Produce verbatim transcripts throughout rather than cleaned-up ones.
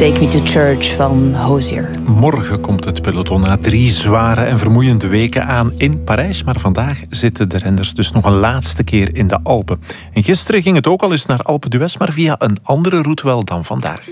Take Me to Church van Hozier. Morgen komt het peloton na drie zware en vermoeiende weken aan in Parijs. Maar vandaag zitten de renners dus nog een laatste keer in de Alpen. En gisteren ging het ook al eens naar Alpe d'Huez, maar via een andere route wel dan vandaag.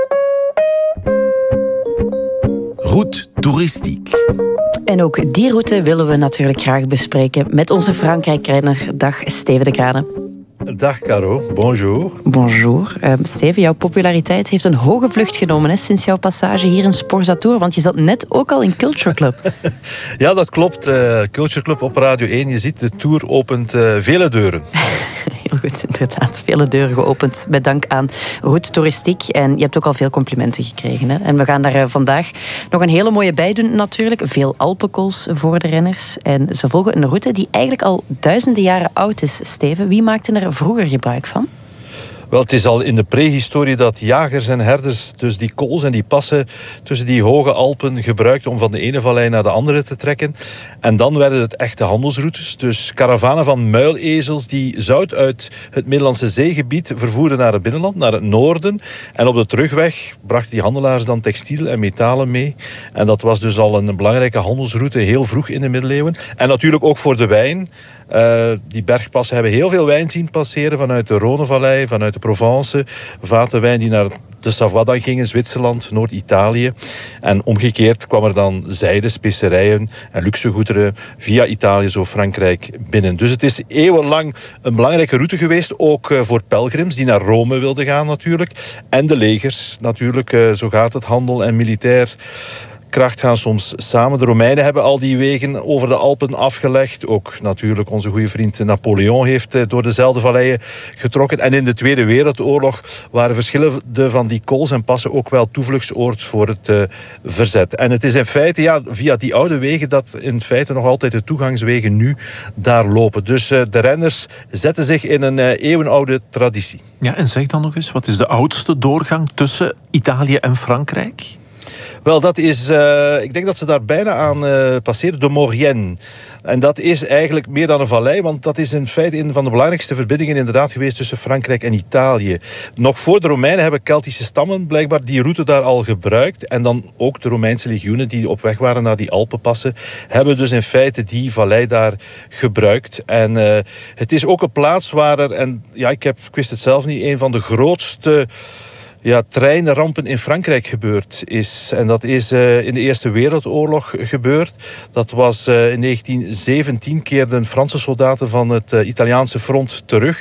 Route toeristiek. En ook die route willen we natuurlijk graag bespreken met onze Frankrijk-renner. Dag Steven De Kranen. Dag Caro, bonjour. Bonjour. Uh, Steven, jouw populariteit heeft een hoge vlucht genomen hè, sinds jouw passage hier in Sporzator, want je zat net ook al in Culture Club. Ja, dat klopt. Uh, Culture Club op Radio één. Je ziet, de Tour opent uh, vele deuren. Heel goed, inderdaad. Vele deuren geopend met dank aan Route Toeristiek. En je hebt ook al veel complimenten gekregen. Hè? En we gaan daar uh, vandaag nog een hele mooie bij doen natuurlijk. Veel Alpenkools voor de renners. En ze volgen een route die eigenlijk al duizenden jaren oud is, Steven. Wie maakte er vroeger gebruik van? Wel, het is al in de prehistorie dat jagers en herders dus die kools en die passen tussen die hoge Alpen gebruikten om van de ene vallei naar de andere te trekken. En dan werden het echte handelsroutes. Dus karavanen van muilezels die zout uit het Middellandse zeegebied vervoerden naar het binnenland, naar het noorden. En op de terugweg brachten die handelaars dan textiel en metalen mee. En dat was dus al een belangrijke handelsroute heel vroeg in de middeleeuwen. En natuurlijk ook voor de wijn. Uh, die bergpassen hebben heel veel wijn zien passeren vanuit de Rhônevallei, vanuit de Provence. Vaten wijn die naar de Savoie dan gingen, Zwitserland, Noord-Italië. En omgekeerd kwam er dan zijde, specerijen en luxegoederen via Italië, zo Frankrijk, binnen. Dus het is eeuwenlang een belangrijke route geweest, ook voor pelgrims die naar Rome wilden gaan natuurlijk. En de legers natuurlijk, uh, zo gaat het, handel en militair kracht gaan soms samen. De Romeinen hebben al die wegen over de Alpen afgelegd. Ook natuurlijk onze goede vriend Napoleon heeft door dezelfde valleien getrokken. En in de Tweede Wereldoorlog waren verschillende van die kools en passen ook wel toevluchtsoord voor het uh, verzet. En het is in feite ja, via die oude wegen dat in feite nog altijd de toegangswegen nu daar lopen. Dus uh, de renners zetten zich in een uh, eeuwenoude traditie. Ja, en zeg dan nog eens, wat is de oudste doorgang tussen Italië en Frankrijk? Wel, dat is, uh, ik denk dat ze daar bijna aan uh, passeren, de Maurienne. En dat is eigenlijk meer dan een vallei, want dat is in feite een van de belangrijkste verbindingen inderdaad geweest tussen Frankrijk en Italië. Nog voor de Romeinen hebben Keltische stammen blijkbaar die route daar al gebruikt. En dan ook de Romeinse legioenen die op weg waren naar die Alpenpassen, hebben dus in feite die vallei daar gebruikt. En uh, het is ook een plaats waar er, en ja, ik, heb, ik wist het zelf niet, een van de grootste ja, treinrampen in Frankrijk gebeurd is. En dat is uh, in de Eerste Wereldoorlog gebeurd. Dat was uh, in negentien zeventien keerden Franse soldaten van het uh, Italiaanse front terug.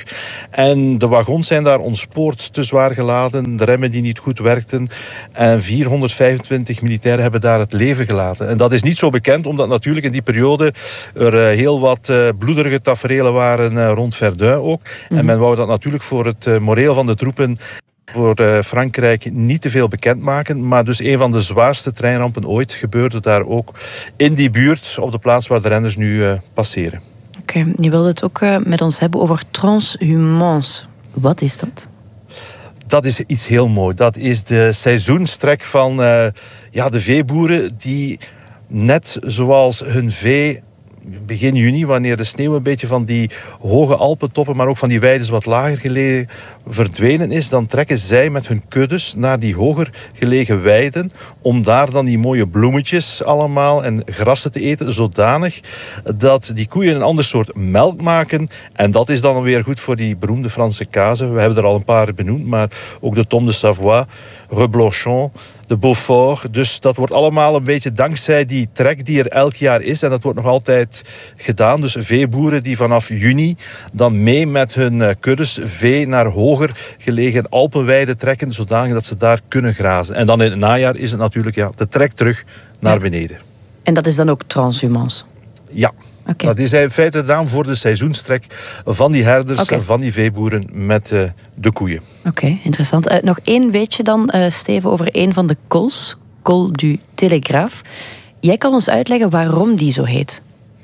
En de wagons zijn daar ontspoord, te zwaar geladen, de remmen die niet goed werkten. En vierhonderdvijfentwintig militairen hebben daar het leven gelaten. En dat is niet zo bekend, omdat natuurlijk in die periode er uh, heel wat uh, bloederige taferelen waren uh, rond Verdun ook. Mm-hmm. En men wou dat natuurlijk voor het uh, moreel van de troepen voor uh, Frankrijk niet te veel bekendmaken. Maar dus een van de zwaarste treinrampen ooit gebeurde daar ook in die buurt, op de plaats waar de renners nu uh, passeren. Oké, okay, je wilde het ook uh, met ons hebben over transhumance. Wat is dat? Dat is iets heel mooi. Dat is de seizoenstrek van uh, ja, de veeboeren die net zoals hun vee begin juni, wanneer de sneeuw een beetje van die hoge Alpentoppen, maar ook van die weides wat lager gelegen verdwenen is, dan trekken zij met hun kuddes naar die hoger gelegen weiden om daar dan die mooie bloemetjes allemaal en grassen te eten, zodanig dat die koeien een ander soort melk maken. En dat is dan weer goed voor die beroemde Franse kazen. We hebben er al een paar benoemd, maar ook de Tom de Savoie, Reblochon, de Beaufort. Dus dat wordt allemaal een beetje dankzij die trek die er elk jaar is. En dat wordt nog altijd gedaan. Dus veeboeren die vanaf juni dan mee met hun kuddes vee naar hoger gelegen Alpenweiden trekken, zodanig dat ze daar kunnen grazen. En dan in het najaar is het natuurlijk ja, de trek terug naar ja. beneden. En dat is dan ook transhumance? Ja. Okay. Dat is in feite de naam voor de seizoenstrek van die herders okay. en van die veeboeren met uh, de koeien. Oké, okay, interessant. Uh, nog één weetje dan, uh, Steven, over een van de cols, Col du Télégraphe. Jij kan ons uitleggen waarom die zo heet.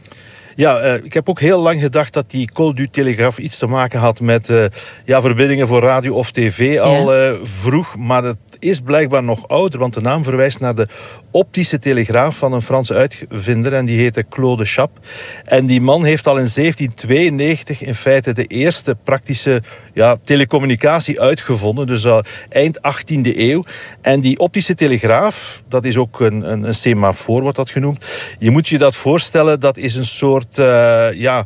Ja, uh, ik heb ook heel lang gedacht dat die Col du Télégraphe iets te maken had met uh, ja, verbindingen voor radio of tv al ja. uh, vroeg. Maar het is blijkbaar nog ouder, want de naam verwijst naar de optische telegraaf van een Franse uitvinder en die heette Claude Chappe. En die man heeft al in zeventien tweeënnegentig in feite de eerste praktische ja, telecommunicatie uitgevonden, dus al eind achttiende eeuw. En die optische telegraaf, dat is ook een, een, een semafoor, wordt dat genoemd. Je moet je dat voorstellen, dat is een soort uh, ja,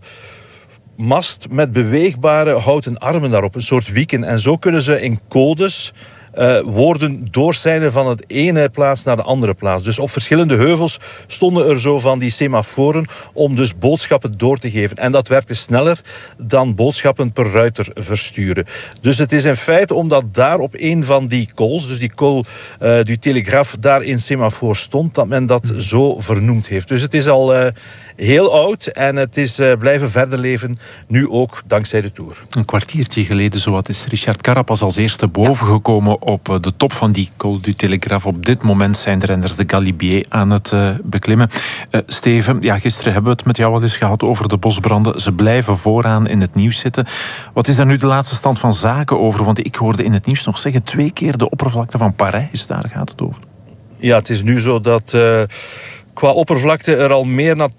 mast met beweegbare houten armen daarop, een soort wieken. En zo kunnen ze in codes Uh, woorden doorzeilen van het ene plaats naar de andere plaats. Dus op verschillende heuvels stonden er zo van die semaforen om dus boodschappen door te geven. En dat werkte sneller dan boodschappen per ruiter versturen. Dus het is in feite omdat daar op een van die cols, dus die col uh, du telegraaf, daar in semafoor stond, dat men dat zo vernoemd heeft. Dus het is al uh, heel oud en het is uh, blijven verder leven, nu ook dankzij de Tour. Een kwartiertje geleden zowat is Richard Carapaz als eerste boven gekomen op de top van die Col du Telegraaf. Op dit moment zijn de renners de Galibier aan het uh, beklimmen. Uh, Steven, ja, gisteren hebben we het met jou al eens gehad over de bosbranden. Ze blijven vooraan in het nieuws zitten. Wat is daar nu de laatste stand van zaken over? Want ik hoorde in het nieuws nog zeggen, twee keer de oppervlakte van Parijs, daar gaat het over. Ja, het is nu zo dat uh, qua oppervlakte er al meer natuur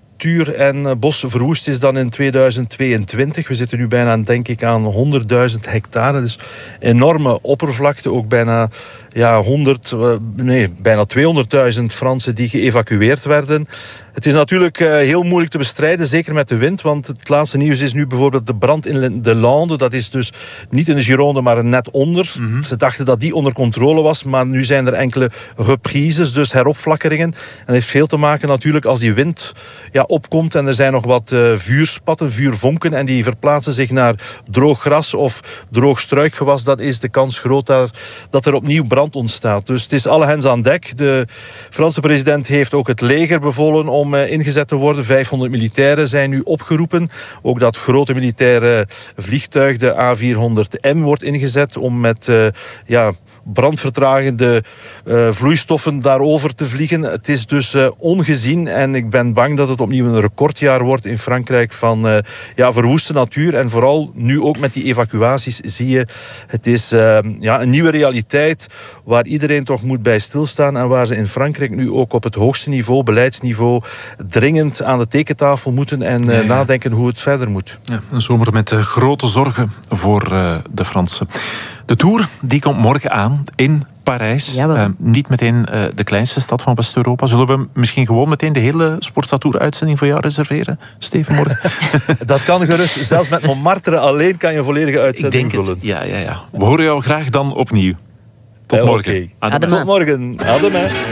en bos verwoest is dan in tweeduizend tweeëntwintig. We zitten nu bijna, denk ik, aan honderdduizend hectare. Dus enorme oppervlakte. Ook bijna, ja, honderd, nee, bijna tweehonderdduizend Fransen die geëvacueerd werden. Het is natuurlijk uh, heel moeilijk te bestrijden, zeker met de wind. Want het laatste nieuws is nu bijvoorbeeld de brand in de Lande. Dat is dus niet in de Gironde, maar net onder. Mm-hmm. Ze dachten dat die onder controle was, maar nu zijn er enkele reprises, dus heropflakkeringen. En dat heeft veel te maken natuurlijk als die wind ja, opkomt en er zijn nog wat uh, vuurspatten, vuurvonken en die verplaatsen zich naar droog gras of droog struikgewas. Dan is de kans groot daar, dat er opnieuw brand ontstaat. Dus het is alle hens aan dek. De Franse president heeft ook het leger bevolen om ingezet te worden. vijfhonderd militairen zijn nu opgeroepen. Ook dat grote militaire vliegtuig, de A vierhonderd M, wordt ingezet om met uh, ja, brandvertragende uh, vloeistoffen daarover te vliegen. Het is dus uh, ongezien en ik ben bang dat het opnieuw een recordjaar wordt in Frankrijk van uh, ja, verwoeste natuur. En vooral nu ook met die evacuaties zie je, het is uh, ja, een nieuwe realiteit waar iedereen toch moet bij stilstaan en waar ze in Frankrijk nu ook op het hoogste niveau, beleidsniveau, dringend aan de tekentafel moeten en uh, ja, ja. nadenken hoe het verder moet. Ja, een zomer met uh, grote zorgen voor uh, de Fransen. De Tour die komt morgen aan in Parijs. Uh, niet meteen uh, de kleinste stad van West-Europa. Zullen we misschien gewoon meteen de hele Sportza Tour uitzending voor jou reserveren, Steven, morgen? Dat kan gerust. Zelfs met Montmartre alleen kan je een volledige uitzending vullen. Ja, ja, ja. We horen jou graag dan opnieuw. Tot ja, morgen. Okay. Tot morgen. Ademais.